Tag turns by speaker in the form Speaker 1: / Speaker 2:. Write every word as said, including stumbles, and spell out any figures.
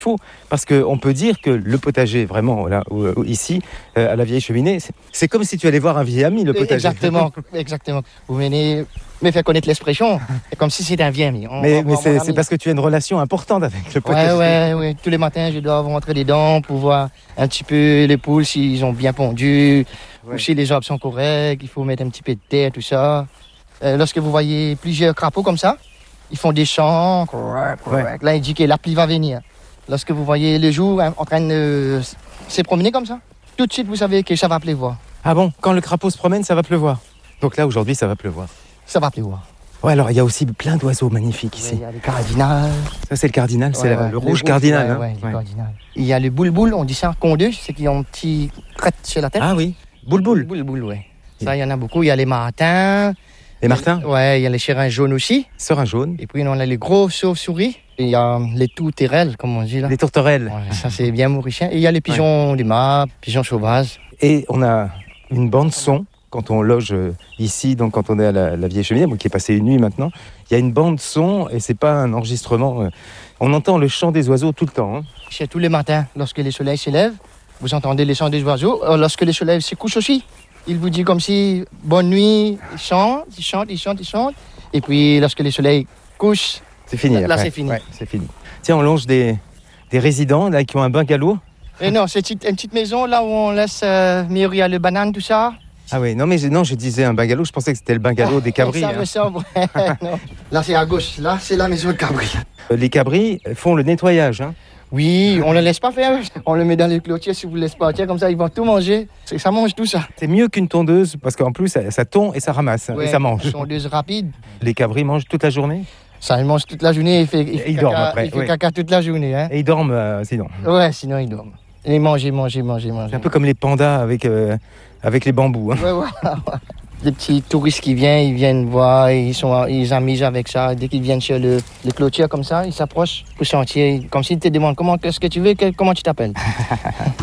Speaker 1: faux, parce qu'on peut dire que le potager, vraiment, là, ici, à la vieille cheminée, c'est, c'est comme si tu allais voir un vieil ami, le potager.
Speaker 2: Exactement, exactement. Vous venez me faire connaître l'expression, c'est comme si c'était un vieil ami. On
Speaker 1: mais mais c'est, c'est parce que tu as une relation importante avec le potager.
Speaker 2: Ouais, ouais, ouais. Tous les matins, je dois rentrer dedans pour voir un petit peu les poules, s'ils ont bien pondu, ouais. Ou si les arbres sont corrects, il faut mettre un petit peu de terre, tout ça. Euh, lorsque vous voyez plusieurs crapauds comme ça, ils font des chants, ouais. Là, il dit que la pluie va venir. Lorsque vous voyez le jour hein, en train de se promener comme ça, tout de suite, vous savez que ça va pleuvoir.
Speaker 1: Ah bon, quand le crapaud se promène, ça va pleuvoir. Donc là, aujourd'hui, ça va pleuvoir.
Speaker 2: Ça va pleuvoir.
Speaker 1: Ouais, alors il y a aussi plein d'oiseaux magnifiques ici.
Speaker 2: Il y a les cardinals.
Speaker 1: Ça, c'est le cardinal, c'est ouais, la, ouais. le rouge, rouge cardinal.
Speaker 2: Ouais,
Speaker 1: hein.
Speaker 2: ouais, ouais. Cardinal. Il y a le boule-boule, on dit ça, condeux, c'est qu'ils ont un petit crête sur la tête.
Speaker 1: Ah oui, boule-boule.
Speaker 2: Boule-boule, ouais. Ça, il y en a beaucoup. Il y a les martins.
Speaker 1: Les martins?
Speaker 2: Ouais, il y a les serins jaunes aussi.
Speaker 1: Serins jaunes.
Speaker 2: Et puis, on a les gros chauves-souris. Il y a les tourterelles, comme on dit là.
Speaker 1: Les tourterelles.
Speaker 2: Ouais, ça, c'est bien mauricien. Et il y a les pigeons ouais. du mât, pigeons sauvages.
Speaker 1: Et on a une bande-son quand on loge ici, donc quand on est à la, la vieille cheminée, qui est passée une nuit maintenant. Il y a une bande-son et c'est pas un enregistrement. On entend le chant des oiseaux tout le temps. Hein.
Speaker 2: C'est tous les matins, lorsque le soleil se lève, vous entendez les chants des oiseaux. Lorsque le soleil se couche aussi, il vous dit comme si bonne nuit, il chante, il chante, il chante, il chante. Et puis lorsque le soleil couche,
Speaker 1: c'est fini.
Speaker 2: Là,
Speaker 1: après.
Speaker 2: c'est fini.
Speaker 1: Ouais, c'est fini. Tiens, on longe des, des résidents là, qui ont un bungalow.
Speaker 2: Et non, c'est une petite maison là où on laisse euh, mûrir le banane, tout ça.
Speaker 1: Ah oui, non mais je, non, je disais un bungalow, je pensais que c'était le bungalow des cabris.
Speaker 2: Ça
Speaker 1: hein.
Speaker 2: me semble, ouais, non. Là c'est à gauche, là c'est la maison de cabris.
Speaker 1: Les cabris font le nettoyage. Hein.
Speaker 2: Oui, on ne le laisse pas faire, on le met dans les clôtures, si vous ne laissez pas tiens, comme ça ils vont tout manger, c'est, ça mange tout ça.
Speaker 1: C'est mieux qu'une tondeuse parce qu'en plus ça, ça tond et ça ramasse ouais, et ça mange.
Speaker 2: Une tondeuse rapide.
Speaker 1: Les cabris mangent toute la journée?
Speaker 2: Ça, ils mangent toute la journée, il fait, il fait,
Speaker 1: ils
Speaker 2: caca,
Speaker 1: dorment après,
Speaker 2: il fait
Speaker 1: ouais.
Speaker 2: caca toute la journée. Hein.
Speaker 1: Et ils dorment euh, sinon?
Speaker 2: Ouais, sinon ils dorment. Et ils mangent, ils mangent, ils mangent, ils mangent.
Speaker 1: C'est un peu comme les pandas avec, euh, avec les bambous. Hein.
Speaker 2: Ouais, voilà. Des petits touristes qui viennent, ils viennent voir, ils sont ils s'amusent avec ça. Dès qu'ils viennent sur le, le clôture comme ça, ils s'approchent pour sentir, comme s'ils te demandent comment, qu'est-ce que tu veux, que, comment tu t'appelles.